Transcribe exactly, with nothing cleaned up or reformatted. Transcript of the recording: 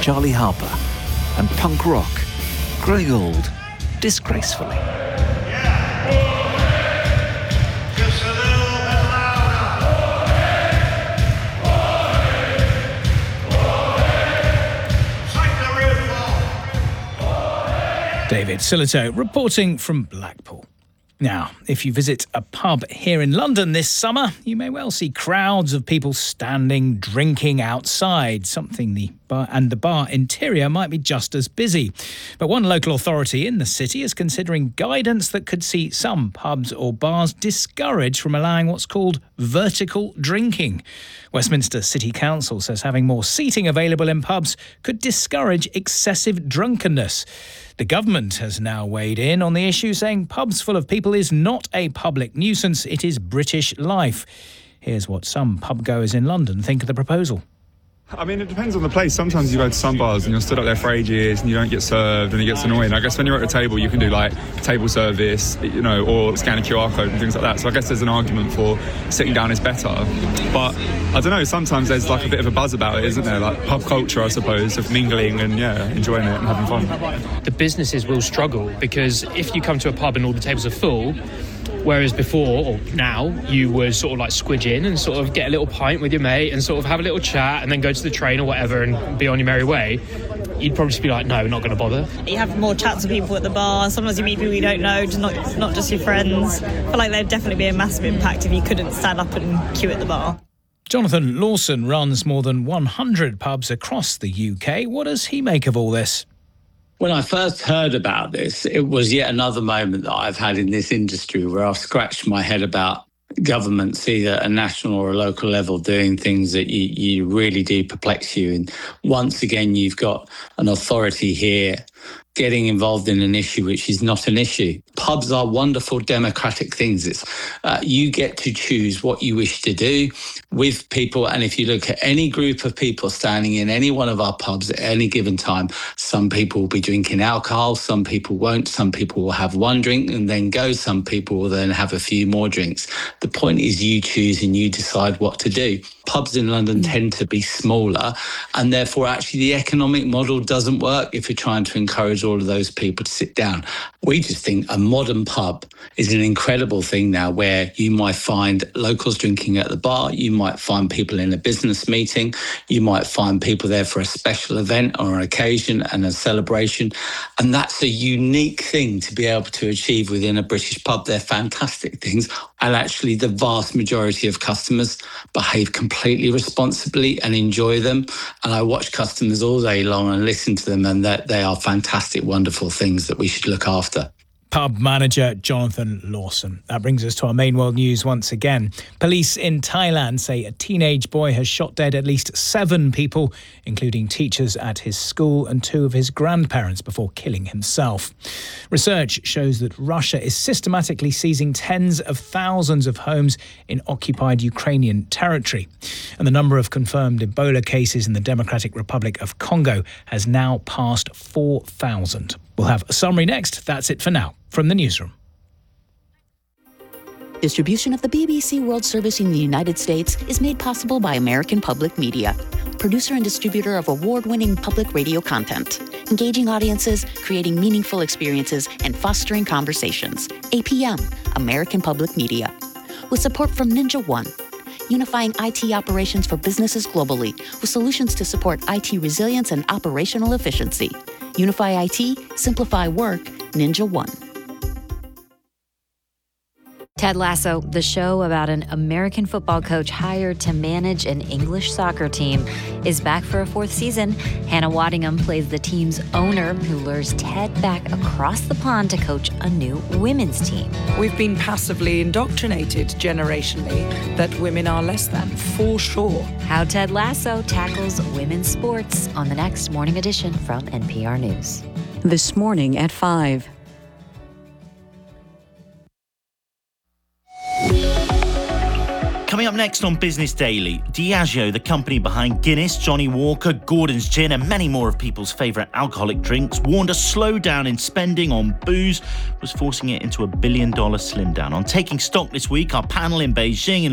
Charlie Harper, and punk rock growing old disgracefully. David Sillito reporting from Blackpool. Now, if you visit a pub here in London this summer, you may well see crowds of people standing, drinking outside, something the bar and the bar interior might be just as busy. But one local authority in the city is considering guidance that could see some pubs or bars discouraged from allowing what's called vertical drinking. Westminster City Council says having more seating available in pubs could discourage excessive drunkenness. The government has now weighed in on the issue, saying pubs full of people is not a public nuisance, it is British life. Here's what some pub-goers in London think of the proposal. I mean, it depends on the place. Sometimes you go to some bars and you're stood up there for ages and you don't get served and it gets annoying. I guess when you're at a table, you can do like table service, you know, or scan a Q R code and things like that. So I guess there's an argument for sitting down is better. But I don't know, sometimes there's like a bit of a buzz about it, isn't there? Like pub culture, I suppose, of mingling and, yeah, enjoying it and having fun. The businesses will struggle because if you come to a pub and all the tables are full, whereas before, or now, you would sort of like squidge in and sort of get a little pint with your mate and sort of have a little chat and then go to the train or whatever and be on your merry way, you'd probably just be like, no, we're not going to bother. You have more chats with people at the bar. Sometimes you meet people you don't know, just not, not just your friends. I feel like there'd definitely be a massive impact if you couldn't stand up and queue at the bar. Jonathan Lawson runs more than one hundred pubs across the U K. What does he make of all this? When I first heard about this, it was yet another moment that I've had in this industry where I've scratched my head about governments, either at a national or a local level, doing things that you, you really do perplex you. And once again, you've got an authority here getting involved in an issue which is not an issue. Pubs are wonderful democratic things. It's uh, you get to choose what you wish to do with people. And if you look at any group of people standing in any one of our pubs at any given time, some people will be drinking alcohol, some people won't, some people will have one drink and then go, some people will then have a few more drinks. The point is you choose and you decide what to do. Pubs in London tend to be smaller and therefore actually the economic model doesn't work if you're trying to encourage all of those people to sit down. We just think a modern pub is an incredible thing now where you might find locals drinking at the bar, you might find people in a business meeting, you might find people there for a special event or an occasion and a celebration. And that's a unique thing to be able to achieve within a British pub. They're fantastic things. And actually the vast majority of customers behave completely responsibly and enjoy them. And I watch customers all day long and listen to them, and that they are fantastic, wonderful things that we should look after. Pub manager Jonathan Lawson. That brings us to our main world news once again. Police in Thailand say a teenage boy has shot dead at least seven people, including teachers at his school and two of his grandparents, before killing himself. Research shows that Russia is systematically seizing tens of thousands of homes in occupied Ukrainian territory. And the number of confirmed Ebola cases in the Democratic Republic of Congo has now passed four thousand. We'll have a summary next. That's it for now from the newsroom. Distribution of the B B C World Service in the United States is made possible by American Public Media, producer and distributor of award-winning public radio content, engaging audiences, creating meaningful experiences, and fostering conversations. A P M, American Public Media. With support from Ninja One, unifying I T operations for businesses globally with solutions to support I T resilience and operational efficiency. Unify I T, simplify work, Ninja One. Ted Lasso, the show about an American football coach hired to manage an English soccer team, is back for a fourth season. Hannah Waddingham plays the team's owner who lures Ted back across the pond to coach a new women's team. We've been passively indoctrinated generationally that women are less than, for sure. How Ted Lasso tackles women's sports on the next Morning Edition from N P R News. This morning at five. Coming up next on Business Daily, Diageo, the company behind Guinness, Johnnie Walker, Gordon's Gin and many more of people's favourite alcoholic drinks, warned a slowdown in spending on booze was forcing it into a billion dollar slim down. On Taking Stock this week, our panel in Beijing